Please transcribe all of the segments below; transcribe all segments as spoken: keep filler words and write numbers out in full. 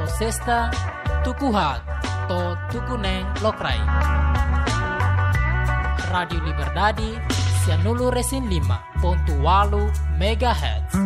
to sesta tukuhat to tukuneng lokrai. Radio Liberdade Sianulu Resin lima ponto walu megahertz.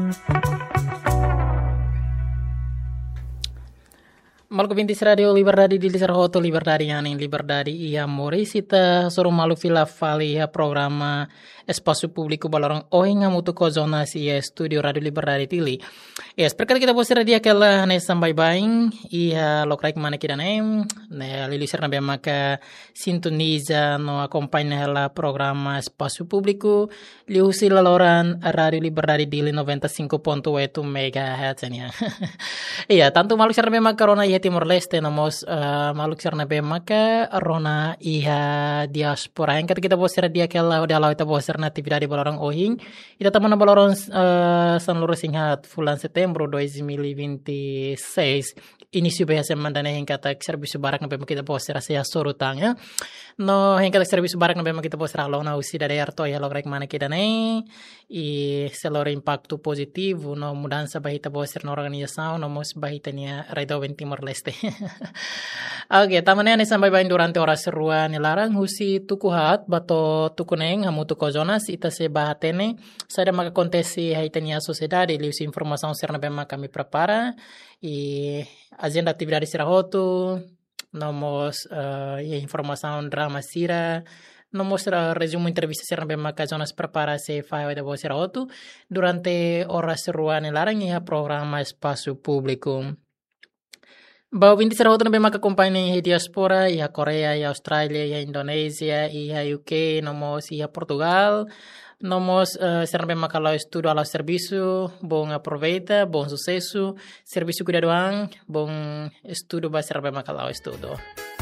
Malko bintis Radio Liberdade di Lisar Hoto Liberdade yang Liberdade ia morisita soro malu fila fali ya programa espaço público balorong oinga mutu ko zona si studio Radio Liberdade tili. Yes, perkara kita posira dia kala ne sambai baing ia lokrai mana kita nem ne lilisar nabe maka sintoniza no acompanha la programa espaço público liusi laloran Radio Liberdade di noventa e cinco ponto oito megahertz ya. Iya, tanto malu sar nabe maka rona ia Timor Leste nomos uh, maluk sarna be maka rona iha diaspora yang kita posira dia kala udah lawa kita posira atividade balorong ohing ita tamana balorong uh, san loro singhat bulan Setembro dua ribu dua puluh seis inisio behasa mandane yang kata servisu barak nabe kita posira sia sorutangnya no yang kata servisu barak nabe kita posira lona usi dari arto ya logrek mana kita nei i selore impacto positivo no mudança bahita posira no organização nomos bahitanya redo Timor Leste. Oke, tamannya nih sampai bain durante ora seruan nilarang husi tukuhat bato tukuneng hamu tuko zonas ita se bahatene sada maka kontesi haitania sociedade lius informação serna bema kami prepara e agenda atividade sirahotu nomos uh, e informação drama sira nomos uh, resumo entrevista serna bema ka zonas prepara se fai da sirahotu durante ora seruan nilarang iha programa espaço público. Bahwa binti sarahoto na bema kakumpanya iha diaspora, iha Korea, iha Australia, iha Indonesia, iha U K, nomos iha Portugal, nomos uh, serna bema kalau estudo ala serviço, bom aproveita, bom sucesso, serviço cuidadoang, bom estudo ba serna bema kalau estudo.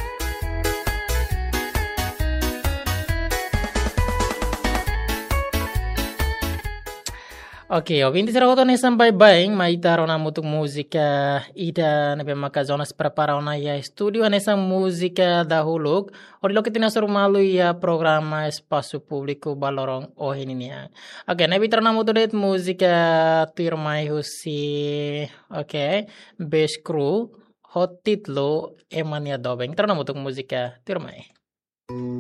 Oke, okay, binti sarahoto ne sampai baing maita rona mutuk musika ida nebe maka zonas prepara ona ya studio anesa musika dahulu ori lo ketina suruh malu ya programa espaço público balorong oh ini nih. Oke, okay, nebi terna mutudet musika tirmai husi oke okay, base crew hot titlo emania dobeng terna mutuk musika tirmai.